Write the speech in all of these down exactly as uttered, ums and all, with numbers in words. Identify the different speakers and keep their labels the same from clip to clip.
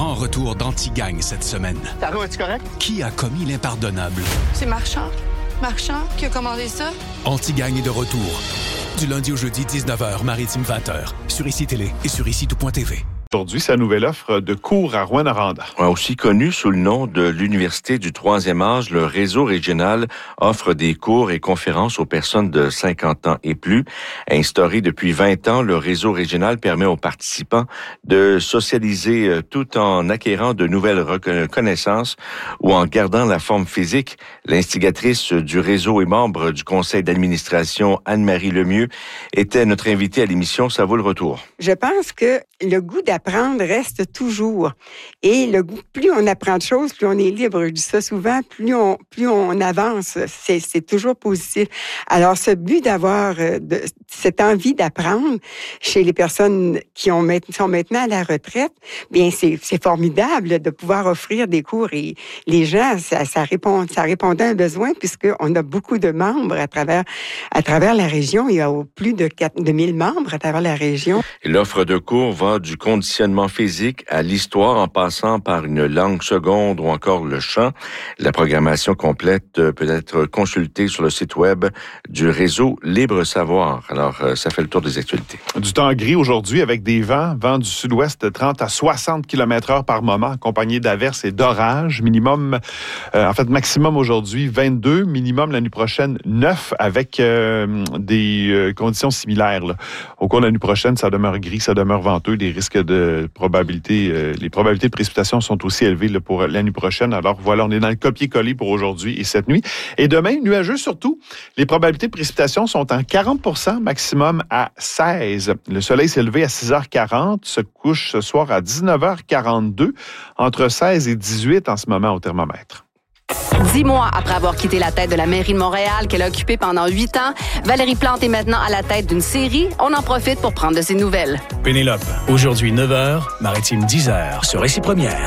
Speaker 1: grand retour d'Anti-Gang cette semaine.
Speaker 2: Taro, es-tu correct?
Speaker 1: Qui a commis l'impardonnable?
Speaker 3: C'est Marchand. Marchand qui a commandé ça?
Speaker 1: Anti-Gang est de retour. Du lundi au jeudi, dix-neuf heures, Maritime vingt heures. Sur Ici Télé et sur ici tout point t v.
Speaker 4: Aujourd'hui, sa nouvelle offre de cours à Rouyn-Noranda.
Speaker 5: Aussi connu sous le nom de l'Université du troisième âge, le réseau régional offre des cours et conférences aux personnes de cinquante ans et plus. Instauré depuis vingt ans, le réseau régional permet aux participants de socialiser tout en acquérant de nouvelles connaissances ou en gardant la forme physique. L'instigatrice du réseau et membre du conseil d'administration, Anne-Marie Lemieux, était notre invitée à l'émission Ça vaut le retour.
Speaker 6: Je pense que le goût d'apprendre reste toujours. Et le goût, plus on apprend de choses, plus on est libre. Je dis ça souvent, plus on, plus on avance. C'est, c'est toujours positif. Alors, ce but d'avoir euh, de, cette envie d'apprendre chez les personnes qui ont, sont maintenant à la retraite, bien, c'est, c'est formidable de pouvoir offrir des cours. Et les gens, ça, ça répond, ça répondait à un besoin puisqu'on a beaucoup de membres à travers, à travers la région. Il y a plus de quatre mille membres à travers la région.
Speaker 5: Et l'offre de cours va du conditionnement physique à l'histoire en passant par une langue seconde ou encore le chant. La programmation complète peut être consultée sur le site web du réseau Libre Savoir. Alors, ça fait le tour des actualités.
Speaker 4: Du temps gris aujourd'hui avec des vents, vents du sud-ouest de trente à soixante kilomètres heure par moment, accompagnés d'averses et d'orages. Minimum, euh, en fait, maximum aujourd'hui vingt-deux, minimum la nuit prochaine neuf avec euh, des euh, conditions similaires. Là. Au cours de la nuit prochaine, ça demeure gris, ça demeure venteux, des risques de probabilité, euh, les probabilités de précipitation sont aussi élevées là, pour la nuit prochaine. Alors voilà, on est dans le copier-coller pour aujourd'hui et cette nuit. Et demain, nuageux surtout. Les probabilités de précipitation sont en quarante pour cent, maximum à seize. Le soleil s'est levé à six heures quarante, se couche ce soir à dix-neuf heures quarante-deux, entre seize et dix-huit en ce moment au thermomètre.
Speaker 7: Dix mois après avoir quitté la tête de la mairie de Montréal, qu'elle a occupée pendant huit ans, Valérie Plante est maintenant à la tête d'une série. On en profite pour prendre de ses nouvelles.
Speaker 1: Pénélope, aujourd'hui neuf heures, Maritime dix heures, sur Récit Première.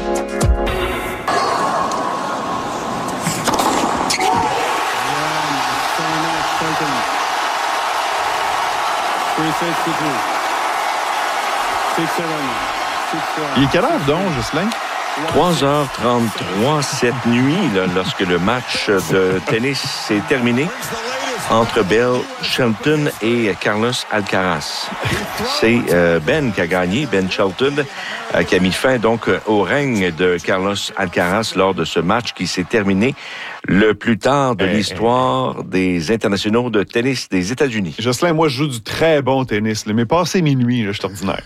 Speaker 4: Il est quelle heure donc, Jocelyn?
Speaker 5: trois heures trente-trois cette nuit, là, lorsque le match de tennis s'est terminé entre Bill Shelton et Carlos Alcaraz. C'est euh, Ben qui a gagné, Ben Shelton, euh, qui a mis fin donc au règne de Carlos Alcaraz lors de ce match qui s'est terminé le plus tard de l'histoire des internationaux de tennis des États-Unis.
Speaker 4: Jocelyn, moi, je joue du très bon tennis, là, mais passé minuit, là, je suis ordinaire.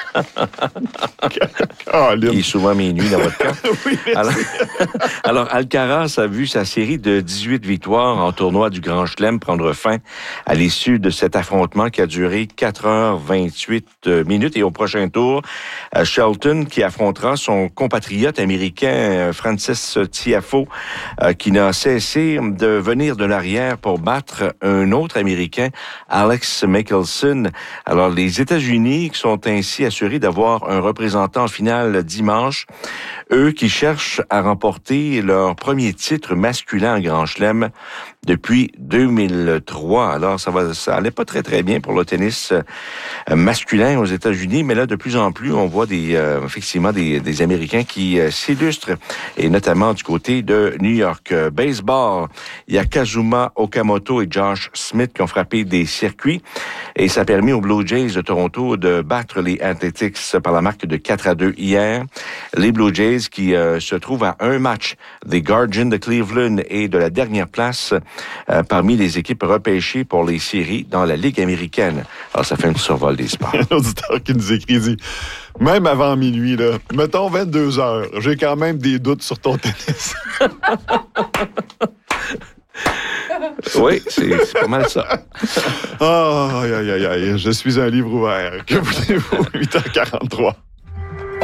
Speaker 4: oh,
Speaker 5: Il est souvent minuit dans votre cas.
Speaker 4: oui,
Speaker 5: alors, alors, Alcaraz a vu sa série de dix-huit victoires en tournoi du Grand Chelem prendre fin à l'issue de cet affrontement qui a duré quatre heures vingt-huit minutes. Et au prochain tour, Shelton qui affrontera son compatriote américain Frances Tiafoe, qui n'a cessé de venir de l'arrière pour battre un autre Américain, Alex Michelson. Alors, les États-Unis qui sont ainsi assurés d'avoir un représentant final dimanche, eux qui cherchent à remporter leur premier titre masculin en Grand Chelem depuis deux mille trois. Alors, ça va, ça allait pas très, très bien pour le tennis euh, masculin aux États-Unis, mais là, de plus en plus, on voit des, euh, effectivement des, des Américains qui euh, s'illustrent, et notamment du côté de New York. Euh, baseball, il y a Kazuma Okamoto et Josh Smith qui ont frappé des circuits, et ça a permis aux Blue Jays de Toronto de battre les Athletics par la marque de quatre à deux hier. Les Blue Jays qui euh, se trouvent à un match des Guardians de Cleveland et de la dernière place Euh, parmi les équipes repêchées pour les séries dans la Ligue américaine. Alors, ça fait un petit survol des sports.
Speaker 4: Un auditeur qui nous écrit, dit, même avant minuit, là, mettons vingt-deux heures, j'ai quand même des doutes sur ton tennis.
Speaker 5: Oui, c'est, c'est pas mal ça.
Speaker 4: Oh, aïe, aïe, aïe, je suis un livre ouvert. Que voulez-vous? huit heures quarante-trois